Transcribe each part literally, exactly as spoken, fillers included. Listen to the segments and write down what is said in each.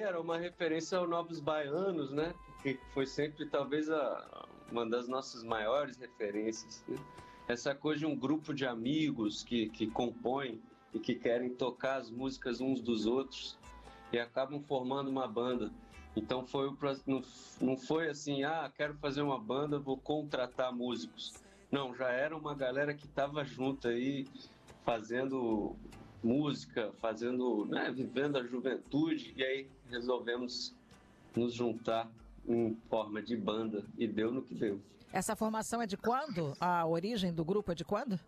era uma referência aos Novos Baianos, né? Que foi sempre, talvez, a, uma das nossas maiores referências, né? Essa coisa de um grupo de amigos que, que compõem e que querem tocar as músicas uns dos outros e acabam formando uma banda. Então foi, não, não foi assim, ah, quero fazer uma banda, vou contratar músicos. Não, já era uma galera que estava junto aí, fazendo música, fazendo, né, vivendo a juventude, e aí resolvemos nos juntar em forma de banda, e deu no que deu. Essa formação é de quando? A origem do grupo é de quando?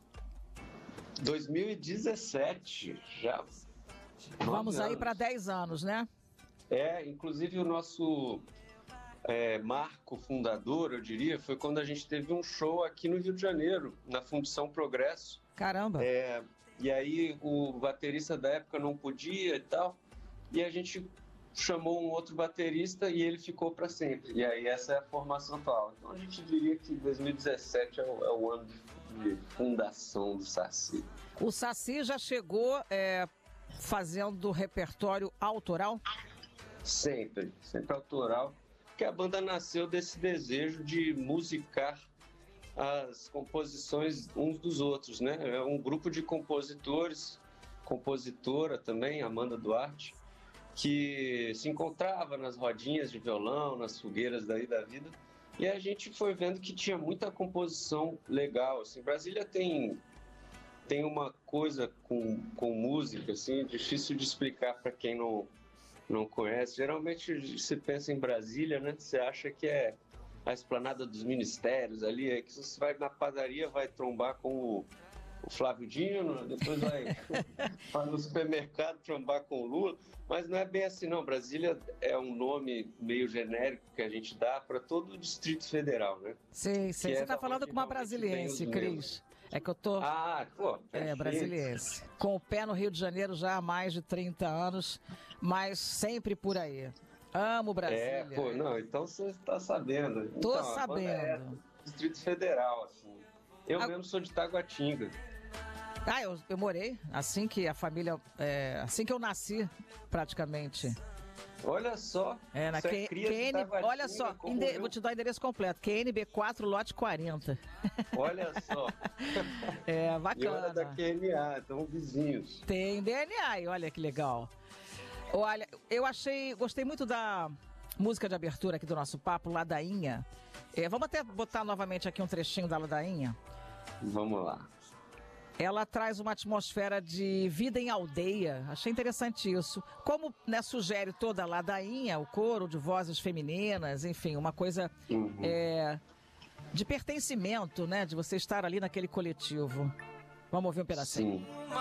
dois mil e dezessete, já. Vamos aí para dez anos, né? É, inclusive o nosso é, marco fundador, eu diria, foi quando a gente teve um show aqui no Rio de Janeiro, na Fundição Progresso. Caramba! É, e aí o baterista da época não podia e tal, e a gente chamou um outro baterista e ele ficou para sempre. E aí essa é a formação atual. Então a gente diria que dois mil e dezessete é o, é o ano de, de fundação do Saci. O Saci já chegou é, fazendo repertório autoral? Sempre, sempre autoral. Porque a banda nasceu desse desejo de musicar as composições uns dos outros, né? É um grupo de compositores, compositora também, Amanda Duarte, que se encontrava nas rodinhas de violão, nas fogueiras daí da vida, e a gente foi vendo que tinha muita composição legal. Assim, Brasília tem, tem uma coisa com, com música, assim, difícil de explicar para quem não, não conhece. Geralmente se pensa em Brasília, né? Você acha que é a esplanada dos ministérios ali, é que você vai na padaria, vai trombar com o, o Flávio Dino, depois vai, vai no supermercado trombar com o Lula, mas não é bem assim não. Brasília é um nome meio genérico que a gente dá para todo o Distrito Federal, né? Sim, sim. Você está é falando com uma brasiliense, Cris. É que eu tô... Ah, pô, é, brasiliense. Com o pé no Rio de Janeiro já há mais de trinta anos, mas sempre por aí. Amo Brasília. É, pô, não, então você está sabendo. Tô então, sabendo. É Distrito Federal, assim. Eu a... mesmo sou de Taguatinga. Ah, eu, eu morei assim que a família, é, assim que eu nasci, praticamente. Olha só. É, na Q, é Q N, olha só, inde, vou te dar o endereço completo. Q N B quatro, lote quarenta. Olha só. É, bacana. E olha da Q N A, estão vizinhos. Tem D N A, e olha que legal. Olha, eu achei, gostei muito da música de abertura aqui do nosso papo, Ladainha. É, vamos até botar novamente aqui um trechinho da Ladainha. Vamos lá. Ela traz uma atmosfera de vida em aldeia. Achei interessante isso. Como, né, sugere toda a ladainha, o coro de vozes femininas, enfim, uma coisa uhum. é, de pertencimento, né? De você estar ali naquele coletivo. Vamos ouvir um pedacinho. Sim.